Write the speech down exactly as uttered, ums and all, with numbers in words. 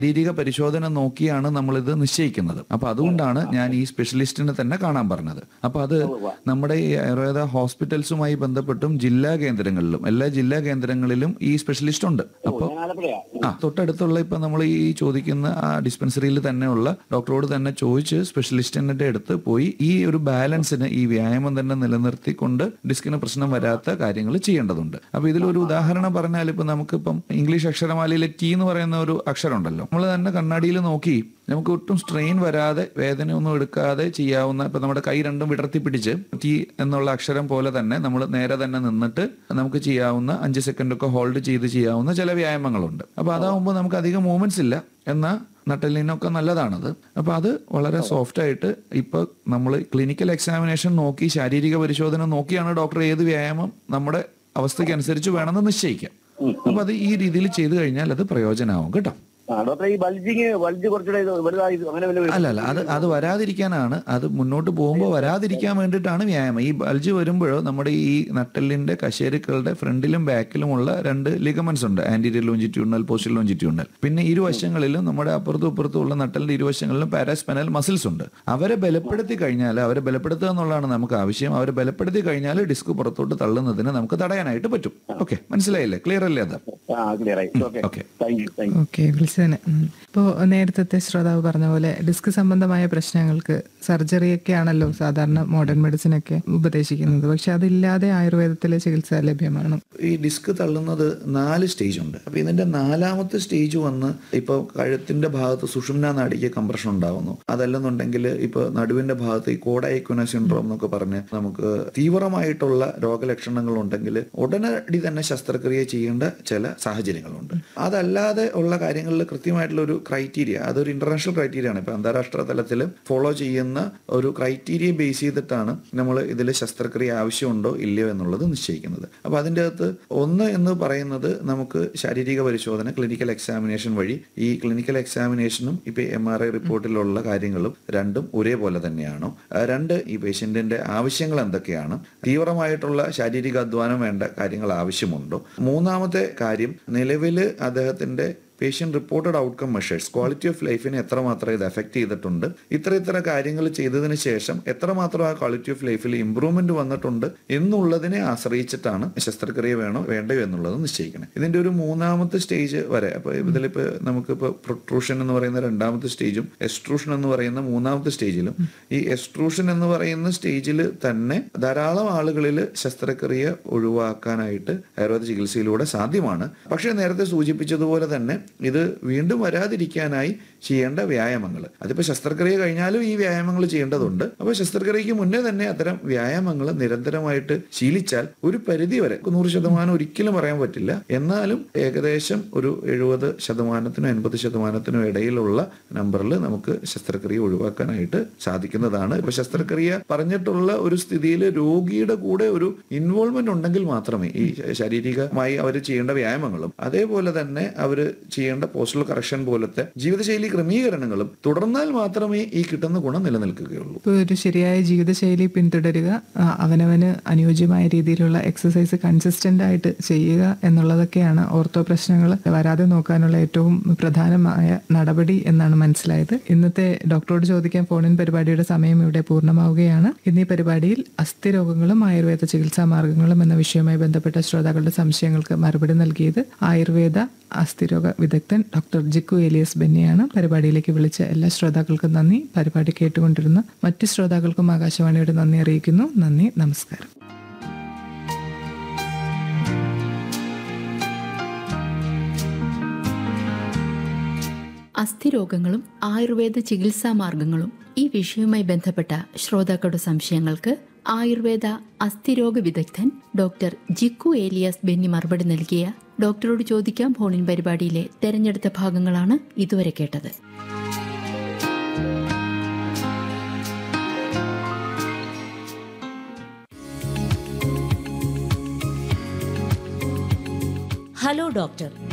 ശാരീരിക പരിശോധന നോക്കിയാണ് നമ്മളിത് നിശ്ചയിക്കുന്നത്. അപ്പൊ അതുകൊണ്ടാണ് ഞാൻ ഈ സ്പെഷ്യലിസ്റ്റിനെ തന്നെ കാണാൻ പറഞ്ഞത്. അപ്പൊ അത് നമ്മുടെ ഈ ആയുർവേദ ഹോസ്പിറ്റൽസുമായി ബന്ധപ്പെട്ടും ജില്ലാ കേന്ദ്രങ്ങളിലും എല്ലാ ജില്ലാ കേന്ദ്രങ്ങളിലും ഈ സ്പെഷ്യലിസ്റ്റ് ഉണ്ട്. അപ്പൊ ആ തൊട്ടടുത്തുള്ള ഇപ്പൊ നമ്മൾ ഈ ചോദിക്കുന്ന ആ ഡിസ്പെൻസറിയിൽ തന്നെയുള്ള ഡോക്ടറോട് തന്നെ ചോദിച്ച് സ്പെഷ്യലിസ്റ്റിന്റെ അടുത്ത് പോയി ഈ ഒരു ബാലൻസിന് ഈ വ്യായാമം തന്നെ നിലനിർത്തിക്കൊണ്ട് ഡിസ്കിന് പ്രശ്നം വരാത്ത കാര്യങ്ങൾ ചെയ്യേണ്ടതുണ്ട്. അപ്പൊ ഇതിലൊരു ഉദാഹരണം പറഞ്ഞാൽ ഇപ്പൊ നമുക്കിപ്പം ഇംഗ്ലീഷ് അക്ഷരമാലയിലെ ടി എന്ന് പറയുന്ന ഒരു അക്ഷരം ഉണ്ടല്ലോ, നമ്മൾ തന്നെ കണ്ണാടിയിൽ നോക്കി നമുക്ക് ഒട്ടും സ്ട്രെയിൻ വരാതെ വേദനയൊന്നും എടുക്കാതെ ചെയ്യാവുന്ന, ഇപ്പൊ നമ്മുടെ കൈ രണ്ടും വിടർത്തി പിടിച്ച് ടി എന്നുള്ള അക്ഷരം പോലെ തന്നെ നമ്മൾ നേരെ തന്നെ നിന്നിട്ട് നമുക്ക് ചെയ്യാവുന്ന അഞ്ച് സെക്കൻഡ് ഒക്കെ ഹോൾഡ് ചെയ്ത് ചെയ്യാവുന്ന ചില വ്യായാമങ്ങളുണ്ട്. അപ്പൊ അതാവുമ്പോൾ നമുക്ക് അധികം മൂവ്മെന്റ്സ് ഇല്ല, എന്നാൽ നട്ടലിനൊക്കെ നല്ലതാണത്. അപ്പൊ അത് വളരെ സോഫ്റ്റ് ആയിട്ട് ഇപ്പൊ നമ്മൾ ക്ലിനിക്കൽ എക്സാമിനേഷൻ നോക്കി ശാരീരിക പരിശോധന നോക്കിയാണ് ഡോക്ടർ ഏത് വ്യായാമം നമ്മുടെ അവസ്ഥയ്ക്ക് അനുസരിച്ച് വേണമെന്ന് നിശ്ചയിക്കാം. അപ്പൊ അത് ഈ രീതിയിൽ ചെയ്തു കഴിഞ്ഞാൽ അത് പ്രയോജനമാവും കേട്ടോ. അല്ല അല്ല അത് അത് വരാതിരിക്കാനാണ്, അത് മുന്നോട്ട് പോകുമ്പോൾ വരാതിരിക്കാൻ വേണ്ടിയിട്ടാണ് വ്യായാമം. ഈ ബൾജ് വരുമ്പോഴോ നമ്മുടെ ഈ നട്ടലിന്റെ കശേരുക്കളുടെ ഫ്രണ്ടിലും ബാക്കിലുമുള്ള രണ്ട് ലിഗമെന്റ്സ് ഉണ്ട്, ആന്റീരിയർ ലോഞ്ചിറ്റ്യൂഡിനൽ പോസ്റ്റീരിയർ ലോഞ്ചിറ്റ്യൂഡിനൽ. പിന്നെ ഇരുവശങ്ങളിലും നമ്മുടെ അപ്പുറത്തും ഇപ്പുറത്തും ഉള്ള നട്ടലിന്റെ ഇരുവശങ്ങളിലും പാരാസ്പൈനൽ മസിൽസ് ഉണ്ട്. അവരെ ബലപ്പെടുത്തി കഴിഞ്ഞാൽ, അവരെ ബലപ്പെടുത്തുക എന്നുള്ളതാണ് നമുക്ക് ആവശ്യം. അവരെ ബലപ്പെടുത്തി കഴിഞ്ഞാൽ ഡിസ്ക് പുറത്തോട്ട് തള്ളുന്നതിന് നമുക്ക് തടയാനായിട്ട് പറ്റും. ഓക്കെ, മനസ്സിലായില്ലേ? ക്ലിയർ അല്ലേ? അത് ഓക്കെ. ഓക്കെ, ഇപ്പോൾ നേരത്തെ ശ്രോതാവ് പറഞ്ഞ പോലെ ഡിസ്ക് സംബന്ധമായ പ്രശ്നങ്ങൾക്ക് സർജറിയൊക്കെ ആണല്ലോ സാധാരണ മോഡേൺ മെഡിസിൻ ഒക്കെ ഉപദേശിക്കുന്നത്. പക്ഷെ അതില്ലാതെ ആയുർവേദത്തിലെ ചികിത്സ ലഭ്യമാണ്. ഈ ഡിസ്ക് തള്ളുന്നത് നാല് സ്റ്റേജ് ഉണ്ട്. അപ്പൊ ഇതിന്റെ നാലാമത്തെ സ്റ്റേജ് വന്ന് ഇപ്പൊ കഴുത്തിന്റെ ഭാഗത്ത് സുഷുമ്നാ നാഡിക്ക് കംപ്രഷൻ ഉണ്ടാവുന്നു. അതല്ലെന്നുണ്ടെങ്കിൽ ഇപ്പൊ നടുവിന്റെ ഭാഗത്ത് ഈ കോഡായിക്കുന സിൻഡ്രോം എന്നൊക്കെ പറഞ്ഞ് നമുക്ക് തീവ്രമായിട്ടുള്ള രോഗലക്ഷണങ്ങൾ ഉണ്ടെങ്കിൽ ഉടനടി തന്നെ ശസ്ത്രക്രിയ ചെയ്യേണ്ട ചില സാഹചര്യങ്ങളുണ്ട്. അതല്ലാതെ ഉള്ള കാര്യങ്ങളിൽ കൃത്യമായിട്ടുള്ള ഒരു ക്രൈറ്റീരിയ, അതൊരു ഇന്റർനാഷണൽ ക്രൈറ്റീരിയ ആണ്. ഇപ്പൊ അന്താരാഷ്ട്ര തലത്തിൽ ഫോളോ ചെയ്യുന്ന ഒരു ക്രൈറ്റീരിയ ബേസ് ചെയ്തിട്ടാണ് നമ്മൾ ഇതിൽ ശസ്ത്രക്രിയ ആവശ്യമുണ്ടോ ഇല്ലയോ എന്നുള്ളത് നിശ്ചയിക്കുന്നത്. അപ്പൊ അതിൻ്റെ അകത്ത് ഒന്ന് എന്ന് പറയുന്നത് നമുക്ക് ശാരീരിക പരിശോധന, ക്ലിനിക്കൽ എക്സാമിനേഷൻ വഴി. ഈ ക്ലിനിക്കൽ എക്സാമിനേഷനും ഇപ്പൊ എം ആർ ഐ റിപ്പോർട്ടിലുള്ള കാര്യങ്ങളും രണ്ടും ഒരേപോലെ തന്നെയാണോ? രണ്ട്, ഈ പേഷ്യന്റിന്റെ ആവശ്യങ്ങൾ എന്തൊക്കെയാണ്? തീവ്രമായിട്ടുള്ള ശാരീരിക അധ്വാനം വേണ്ട കാര്യങ്ങൾ ആവശ്യമുണ്ടോ? മൂന്നാമത്തെ കാര്യം, നിലവിൽ അദ്ദേഹത്തിന്റെ patient reported outcome measures, quality of ലൈഫിനെ എത്രമാത്രം ഇത് എഫക്ട് ചെയ്തിട്ടുണ്ട്, ഇത്ര ഇത്ര കാര്യങ്ങൾ ചെയ്തതിന് ശേഷം എത്രമാത്രം ആ ക്വാളിറ്റി ഓഫ് ലൈഫിൽ ഇമ്പ്രൂവ്മെന്റ് വന്നിട്ടുണ്ട് എന്നുള്ളതിനെ ആശ്രയിച്ചിട്ടാണ് ശസ്ത്രക്രിയ വേണോ വേണ്ടയോ എന്നുള്ളത് നിശ്ചയിക്കണം. ഇതിന്റെ ഒരു മൂന്നാമത്തെ സ്റ്റേജ് വരെ, അപ്പൊ ഇതിലിപ്പോ നമുക്കിപ്പോ പ്രൊട്രൂഷൻ എന്ന് പറയുന്ന രണ്ടാമത്തെ സ്റ്റേജും എക്സ്ട്രൂഷൻ എന്ന് പറയുന്ന മൂന്നാമത്തെ സ്റ്റേജിലും, ഈ എക്സ്ട്രൂഷൻ എന്ന് പറയുന്ന സ്റ്റേജിൽ തന്നെ ധാരാളം ആളുകളിൽ ശസ്ത്രക്രിയ ഒഴിവാക്കാനായിട്ട് ആയുർവേദ ചികിത്സയിലൂടെ സാധ്യമാണ്. പക്ഷേ നേരത്തെ സൂചിപ്പിച്ചതുപോലെ തന്നെ ഇത് വീണ്ടും വരാതിരിക്കാനായി ചെയ്യേണ്ട വ്യായാമങ്ങൾ, അതിപ്പോ ശസ്ത്രക്രിയ കഴിഞ്ഞാലും ഈ വ്യായാമങ്ങൾ ചെയ്യേണ്ടതുണ്ട്. അപ്പൊ ശസ്ത്രക്രിയക്ക് മുന്നേ തന്നെ അത്തരം വ്യായാമങ്ങൾ നിരന്തരമായിട്ട് ശീലിച്ചാൽ ഒരു പരിധി വരെ, നൂറ് ശതമാനം ഒരിക്കലും പറയാൻ പറ്റില്ല, എന്നാലും ഏകദേശം ഒരു എഴുപത് ശതമാനത്തിനും എൺപത് ശതമാനത്തിനും ഇടയിലുള്ള നമ്പറിൽ നമുക്ക് ശസ്ത്രക്രിയ ഒഴിവാക്കാനായിട്ട് സാധിക്കുന്നതാണ്. ഇപ്പൊ ശസ്ത്രക്രിയ പറഞ്ഞിട്ടുള്ള ഒരു സ്ഥിതിയിൽ രോഗിയുടെ കൂടെ ഒരു ഇൻവോൾവ്മെന്റ് ഉണ്ടെങ്കിൽ മാത്രമേ ഈ ശാരീരികമായി അവർ ചെയ്യേണ്ട വ്യായാമങ്ങളും അതേപോലെ തന്നെ അവർ ചെയ്യേണ്ട പോസ്റ്റൽ കറക്ഷൻ പോലത്തെ ജീവിതശൈലി ക്രമീകരണങ്ങളും തുടർന്നാൽ മാത്രമേ ഈ കിട്ടുന്ന ഗുണം നിലനിൽക്കുകയുള്ളൂ. ഒരു ശരിയായ ജീവിതശൈലി പിന്തുടരുക, അവനവന് അനുയോജ്യമായ രീതിയിലുള്ള എക്സസൈസ് കൺസിസ്റ്റന്റ് ആയിട്ട് ചെയ്യുക എന്നുള്ളതൊക്കെയാണ് ഓർത്തോ പ്രശ്നങ്ങൾ വരാതെ നോക്കാനുള്ള ഏറ്റവും പ്രധാനമായ നടപടി എന്നാണ് മനസ്സിലായത്. ഇന്നത്തെ ഡോക്ടറോട് ചോദിക്കാൻ ഫോണിൻ പരിപാടിയുടെ സമയം ഇവിടെ പൂർണ്ണമാവുകയാണ്. ഇന്നീ പരിപാടിയിൽ അസ്ഥിരോഗങ്ങളും ആയുർവേദ ചികിത്സാ മാർഗങ്ങളും എന്ന വിഷയവുമായി ബന്ധപ്പെട്ട ശ്രോതാക്കളുടെ സംശയങ്ങൾക്ക് മറുപടി നൽകിയത് ആയുർവേദ അസ്ഥിരോഗ വിദഗ്ധൻ ഡോക്ടർ ജിക്കു ഏലിയസ് ബെന്നിയാണ്. പരിപാടിയിലേക്ക് വിളിച്ച എല്ലാ ശ്രോതാക്കൾക്കും നന്ദി. പരിപാടി കേട്ടുകൊണ്ടിരുന്ന മറ്റ് ശ്രോതാക്കൾക്കും ആകാശവാണിയുടെ നന്ദി അറിയിക്കുന്നു. നന്ദി, നമസ്കാരം. അസ്ഥിരോഗങ്ങളും ആയുർവേദ ചികിത്സാ മാർഗങ്ങളും ഈ വിഷയവുമായി ബന്ധപ്പെട്ട ശ്രോതാക്കളുടെ സംശയങ്ങൾക്ക് ആയുർവേദ അസ്ഥിരോഗ വിദഗ്ധൻ ഡോക്ടർ ജിക്കു ഏലിയാസ് ബെന്നി മറുപടി നൽകിയ ഡോക്ടറോട് ചോദിക്കാം ഫോണിൻ പരിപാടിയിലെ തെരഞ്ഞെടുത്ത ഭാഗങ്ങളാണ് ഇതുവരെ കേട്ടത്. Hello doctor.